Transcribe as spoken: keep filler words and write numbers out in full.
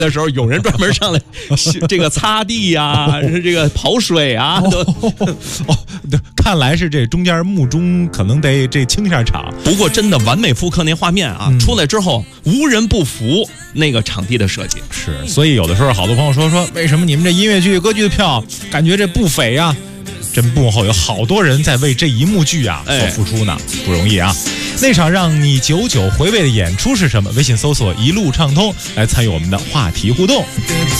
的时候，有人专门上来这个擦地呀、啊，这个跑水啊。 哦，哦哦看来是这中间墓中可能得这清下场。 不过真的完美复刻那画面啊，嗯、出来之后无人不服那个场地的设计。 是，所以有的时候好多朋友说说，为什么你们这音乐剧、歌剧的票感觉这不菲呀？这幕后有好多人在为这一幕剧啊所付出呢，哎、不容易啊！那场让你久久回味的演出是什么？微信搜索一路畅通来参与我们的话题互动。